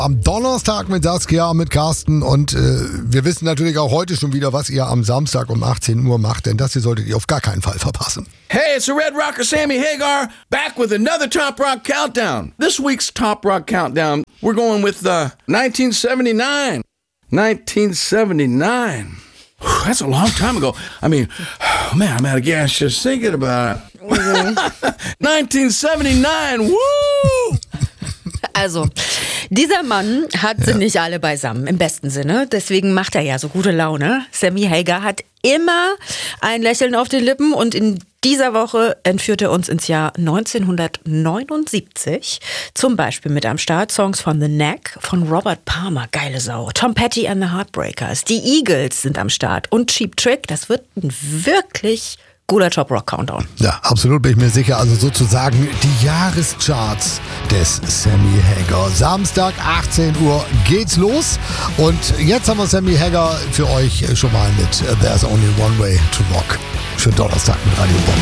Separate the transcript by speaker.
Speaker 1: Am Donnerstag mit Saskia, mit Carsten und wir wissen natürlich auch heute schon wieder, was ihr am Samstag um 18 Uhr macht, denn das hier solltet ihr auf gar keinen Fall verpassen.
Speaker 2: Hey, it's the Red Rocker Sammy Hagar, back with another Top Rock Countdown. This week's Top Rock Countdown, we're going with 1979. 1979. Whew, that's a long time ago. I mean, oh man, I'm out of gas just thinking about it. 1979, woo!
Speaker 3: Also, dieser Mann hat sie nicht alle beisammen, im besten Sinne. Deswegen macht er ja so gute Laune. Sammy Hagar hat immer ein Lächeln auf den Lippen und in dieser Woche entführt er uns ins Jahr 1979. Zum Beispiel mit am Start Songs von The Knack, von Robert Palmer, geile Sau. Tom Petty and the Heartbreakers, die Eagles sind am Start und Cheap Trick. Das wird ein wirklich guter Top Rock Countdown.
Speaker 1: Ja, absolut bin ich mir sicher. Also sozusagen die Jahrescharts des Sammy Hagar. Samstag, 18 Uhr geht's los. Und jetzt haben wir Sammy Hagar für euch schon mal mit There's Only One Way to Rock für Donnerstag mit Radio Bonn.